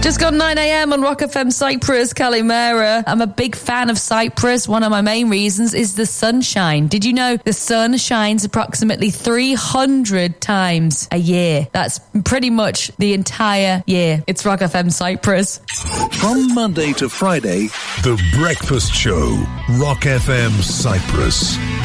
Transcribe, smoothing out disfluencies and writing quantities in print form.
Just got 9 a.m. on Rock FM Cyprus, Kalimera. I'm a big fan of Cyprus. One of my main reasons is the sunshine. Did you know the sun shines approximately 300 times a year? That's pretty much the entire year. It's Rock FM Cyprus. From Monday to Friday, The Breakfast Show, Rock FM Cyprus.